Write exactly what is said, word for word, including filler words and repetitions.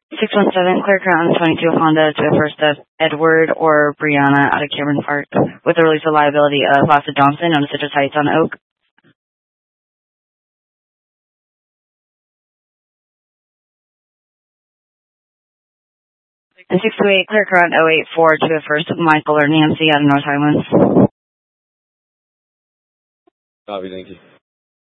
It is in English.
six one seven, clear current on twenty-two Honda to a first of Edward or Brianna out of Cameron Park with the release of liability of Lassa Johnson on Citrus Heights on Oak. And six two eight, clear current oh eight four to a first of Michael or Nancy out of North Highlands. Copy, thank you.